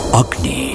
අග්නි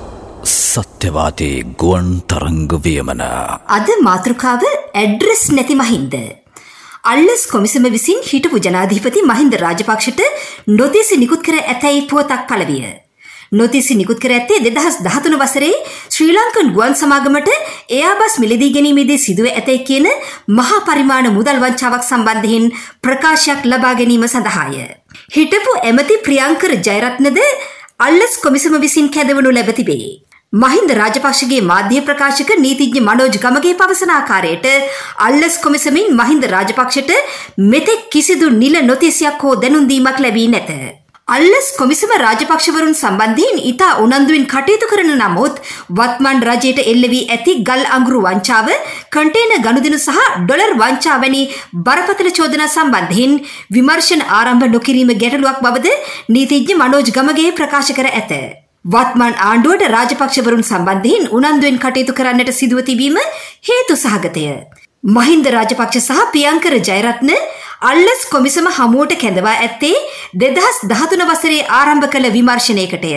සත්‍යවාදී ගුවන් තරංග වියමන. අද මාතෘකාව ඇඩ්‍රස් නැති මහින්ද. අල්ලස් කොමිසම විසින් හිටපු ජනාධිපති මහින්ද රාජපක්ෂට නොතිසි නිකුත් කර ඇතැයි පුවතක් පළවිය. නොතිසි නිකුත් කර ඇත්තේ 2013 වසරේ ශ්‍රී ලංකන් ගුවන් සමාගමට එයාබස් මිලදී ගැනීමේදී සිදුව ඇතැයි කියන මහා පරිමාණ මුදල් වංචාවක් සම්බන්ධයෙන් ප්‍රකාශයක් ලබා ගැනීම සඳහාය. හිටපු ඇමති ප්‍රියංකර ජයරත්නද අල්ලස් කොමිසම විසින් කැඳවනු ලැබ තිබේ. මහින්ද රාජපක්ෂගේ මාධ්‍ය ප්‍රකාශක නීතිඥ මනෝජ් ගමගේ පවසන ආකාරයට අල්ලස් කොමිසමින් මහින්ද රාජපක්ෂට මෙතෙක් කිසිදු නිල නොතිසියක් හෝ දැනුම් දීමක් ලැබී නැත. අල්ලස් කොමිසම රාජපක්ෂවරුන් සම්බන්ධයෙන් ඉතා උනන්දුවෙන් කටයුතු කරන නමුත් වත්මන් රජයට එල්ල වී ඇති ගල් අඟුරු වංචාව, කන්ටේනර් ගනුදෙනු සහ ඩොලර් වංචාව වැනි බරපතල චෝදනා සම්බන්ධයෙන් විමර්ශන ආරම්භ නොකිරීම ගැටලුවක් බවද නීතිඥ මනෝජ් ගමගේ ප්‍රකාශ කර ඇත. වත්මන් ආණ්ඩුවට රාජපක්ෂවරුන් සම්බන්ධයෙන් උනන්දුවෙන් කටයුතු කරන්නට සිදුව තිබීම හේතු සහගතය. මහින්ද රාජපක්ෂ සහ ප්‍රියංකර ජයරත්න අල්ලස් කොමිසම හමුවට කැඳවා ඇත්තේ 2013 වසරේ ආරම්භ කළ විමර්ශනයකටය.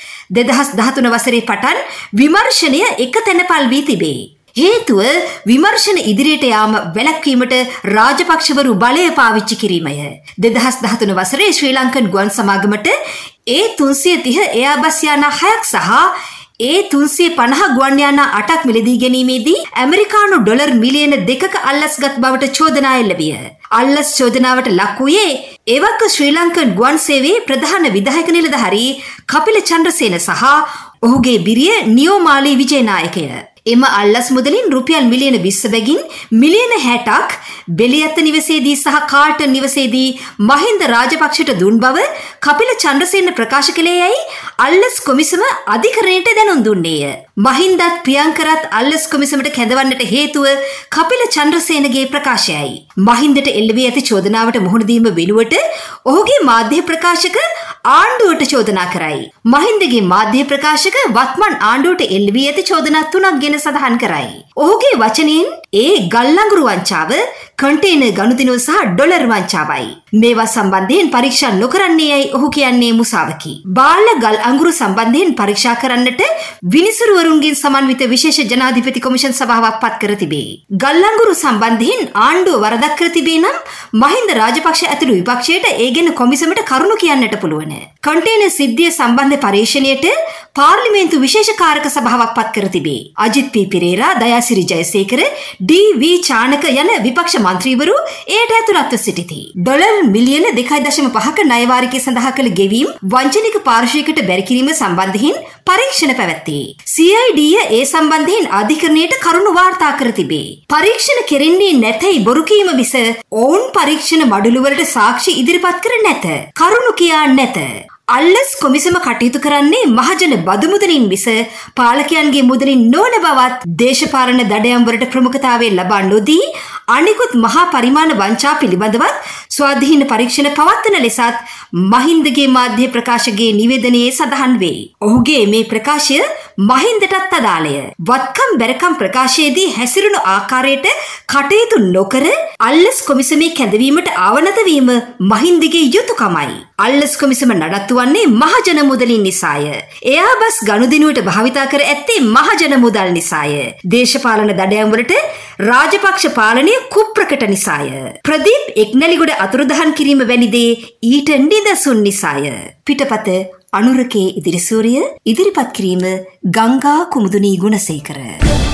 2013 වසරේ පටන් විමර්ශනය එක තැනපල් වී තිබේ. හේතුව විමර්ශන ඉදිරියට යාම වැළැක්වීමට රාජපක්ෂවරු බලය පාවිච්චි කිරීමය. 2013 වසරේ ශ්‍රී ලංකන් ගුවන් සමාගමට A330 එයාබස් යානා 6ක් සහ A350 ගුවන් යානා 8ක් මිලදී ගැනීමේදී ඇමරිකානු ඩොලර් මිලියන 2ක අල්ලස්ගත් බවට චෝදනා එල්ල විය. අල්ලස් චෝදනාවට ලක් වූයේ එවක ශ්‍රී ලංකන් ගුවන් සේවයේ ප්‍රධාන විධායක නිලධාරී කපිල චන්ද්‍රසේන සහ ඔහුගේ බිරිය නියෝමාලි විජේනායකය. එම අල්ලස් මුදලින් රුපියල් මිලියන 20 බැගින් මිලියන 60ක් බෙලියත්ත නිවසේදී සහ කාල්ටන් නිවසේදී මහින්ද රාජපක්ෂට දුන් බව කපිල චන්ද්‍රසේන ප්‍රකාශ කළේයයි අල්ලස් කොමිසම අධිකරණයට දැනුම් දුන්නේය. මහින්දත් ප්‍රියංකරත් අල්ලස් කොමිසමට කැඳවන්නට හේතුව කපිල චන්ද්‍රසේනගේ ප්‍රකාශයයි. මහින්දට එල්ල වී ඇති චෝදනාවට මුහුණ දීම වෙනුවට ඔහුගේ මාධ්‍ය ප්‍රකාශක ආණ්ඩුවට චෝදනා කරයි. මහින්දගේ මාධ්‍ය ප්‍රකාශක වත්මන් ආණ්ඩුවට එල්ල වී ඇති චෝදනා 3ක් ගැන සඳහන් කරයි. ඔහුගේ වචනයෙන් ඒ ගල්ලඟුරු වංචාව, කන්ටේනර් ගනුදෙනුව සහ ඩොලර් වංචාවයි. මේවා සම්බන්ධයෙන් පරීක්ෂා නොකරන්නේ යයි ඔහු කියන්නේ මුසාවකි. බාල ගල් අඟුරු සම්බන්ධයෙන් පරීක්ෂා කරන්නට විනිසුරුවරුන්ගෙන් සමන්විත විශේෂ ජනාධිපති කොමිෂන් සභාවක් පත් කර තිබේ. ගල් අඟුරු සම්බන්ධයෙන් ආණ්ඩුව වරදක් කර තිබේ නම් මහින්ද රාජපක්ෂ ඇතුළු විපක්ෂයට ඒ ගැන කොමිසමට කරුණු කියන්නට පුළුවන්. කන්ටේනර් සිද්ධිය සම්බන්ධ පරීක්ෂණයට පාර්ලිමේන්තු විශේෂ කාරක සභාවක් පත් කර තිබේ. අජිත් පී පෙරේරා, දයාසිරි ජයසේකර, ඩී.වී. චානක යන විපක්ෂ මන්ත්‍රීවරු එයට ඇතුළත්ව සිටිති. ඩොලර් මිලියන 2.5ක ණය වාරිකය සඳහා කළ ගෙවීම් වංචනික පාර්ශ්වයකට බැරි කිරීම සම්බන්ධයෙන් පරීක්ෂණ පැවැත්තේ. CID ඒ සම්බන්ධයෙන් අධිකරණයට කරුණු වාර්තා කර තිබේ. පරීක්ෂණ කෙරෙන්නේ නැතයි බොරු කීම මිස ඔවුන් පරීක්ෂණ මඩුළු වලට සාක්ෂි ඉදිරිපත් කර නැත. කරුණු කියා නැත. අල්ලස් කොමිසම කටයුතු කරන්නේ මහජන බදු මුදලින් මිස පාලකයන්ගේ මුදලින් නොවන බවත් දේශපාලන දඩයම් වලට ප්‍රමුඛතාවය ලබා නොදී අනිකුත් මහා පරිමාණ වංචා පිළිබඳවත් ස්වාධීන පරීක්ෂණ පවත්වන ලෙසත් මහින්දගේ මාධ්‍ය ප්‍රකාශකගේ නිවේදනයේ සඳහන් වේ. ඔහුගේ මේ ප්‍රකාශය මහින්දටත් අදාළය. වත්කම් බැරකම් ප්‍රකාශයේදී හැසිරුණු ආකාරයට කටයුතු නොකර අල්ලස් කොමිසමේ කැඳවීමට ආවනත වීම මහින්දගේ යුතුයකමයි. අල්ලස් කොමිසම නඩත්තු වන්නේ මහජන මුදලින් නිසාය. එයාබස් ගනුදෙනුවට භාවිතා කර ඇත්තේ මහජන මුදල් නිසාය. දේශපාලන දඩයම් වලට රාජපක්ෂ පාලනය කුප්‍රකට නිසාය. ප්‍රදීප් එක්නැලිගොඩ අතුරුදහන් කිරීම වැනි දේ ඊට නිදසුන් නිසාය. පිටපත අනුරකේ ඉදිරිසූරිය ඉදිරිපත් කිරීම ගංගා කුමුදුනී ගුණසේකර.